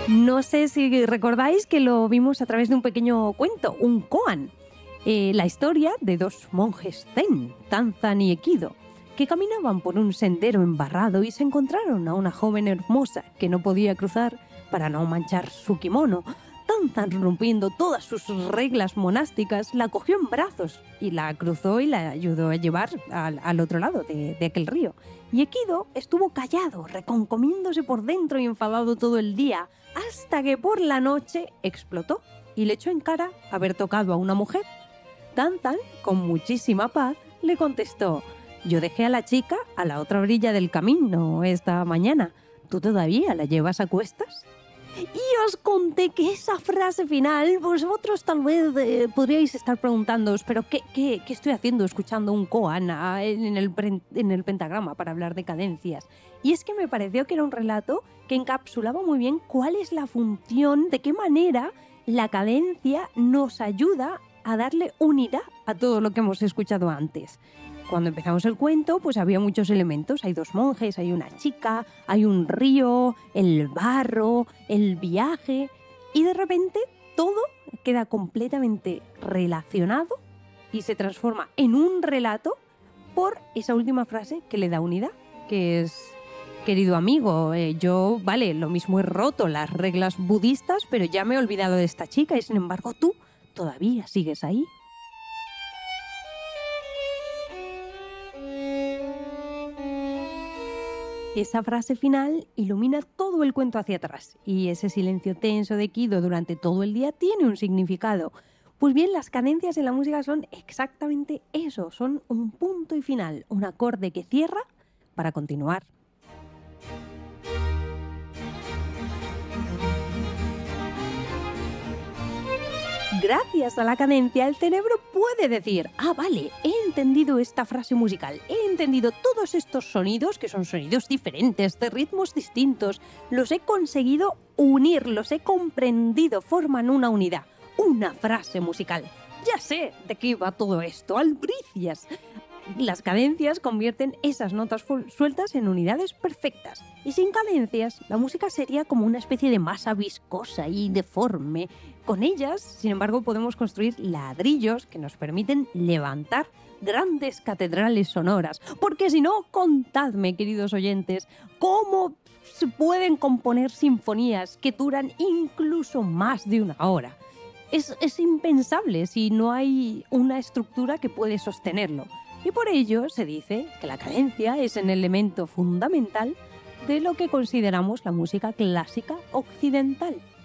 No sé si recordáis que lo vimos a través de un pequeño cuento, un koan. La historia de dos monjes zen, Tanzan y Ekido, que caminaban por un sendero embarrado y se encontraron a una joven hermosa que no podía cruzar para no manchar su kimono. Tanzan, rompiendo todas sus reglas monásticas, la cogió en brazos y la cruzó y la ayudó a llevar al otro lado de aquel río. Y Ekido estuvo callado, reconcomiéndose por dentro y enfadado todo el día, hasta que por la noche explotó y le echó en cara haber tocado a una mujer. Tanzan, con muchísima paz, le contestó: «Yo dejé a la chica a la otra orilla del camino esta mañana. ¿Tú todavía la llevas a cuestas?». Y os conté que esa frase final, vosotros tal vez podríais estar preguntándoos, ¿pero qué estoy haciendo escuchando un koan en el pentagrama para hablar de cadencias? Y es que me pareció que era un relato que encapsulaba muy bien cuál es la función, de qué manera la cadencia nos ayuda a darle unidad a todo lo que hemos escuchado antes. Cuando empezamos el cuento, pues había muchos elementos. Hay dos monjes, hay una chica, hay un río, el barro, el viaje. Y de repente todo queda completamente relacionado y se transforma en un relato por esa última frase que le da unidad, que es: querido amigo, yo, vale, lo mismo he roto las reglas budistas, pero ya me he olvidado de esta chica y sin embargo tú todavía sigues ahí. Esa frase final ilumina todo el cuento hacia atrás y ese silencio tenso de Kido durante todo el día tiene un significado. Pues bien, las cadencias en la música son exactamente eso, son un punto y final, un acorde que cierra para continuar. Gracias a la cadencia, el cerebro puede decir: ah, vale, he entendido esta frase musical, he entendido todos estos sonidos, que son sonidos diferentes, de ritmos distintos, los he conseguido unir, los he comprendido, forman una unidad, una frase musical. Ya sé de qué va todo esto, albricias. Las cadencias convierten esas notas sueltas en unidades perfectas. Y sin cadencias, la música sería como una especie de masa viscosa y deforme. Con ellas, sin embargo, podemos construir ladrillos que nos permiten levantar grandes catedrales sonoras. Porque si no, contadme, queridos oyentes, cómo se pueden componer sinfonías que duran incluso más de una hora. Es impensable si no hay una estructura que puede sostenerlo. Y por ello se dice que la cadencia es un elemento fundamental de lo que consideramos la música clásica occidental.